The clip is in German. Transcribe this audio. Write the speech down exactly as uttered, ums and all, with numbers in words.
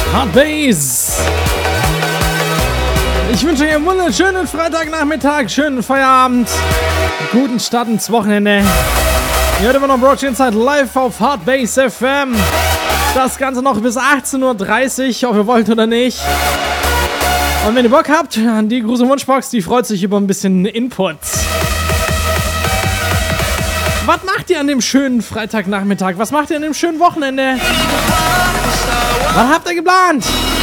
Hard Bass. Ich wünsche euch einen wunderschönen Freitagnachmittag, schönen Feierabend, guten Start ins Wochenende. Ihr hört immer noch Broadcast Inside live auf Hard Bass F M. Das Ganze noch bis achtzehn Uhr dreißig, ob ihr wollt oder nicht. Und wenn ihr Bock habt, die Gruß- und Wunschbox, die freut sich über ein bisschen Input. Was macht ihr an dem schönen Freitagnachmittag? Was macht ihr an dem schönen Wochenende? Was habt ihr geplant?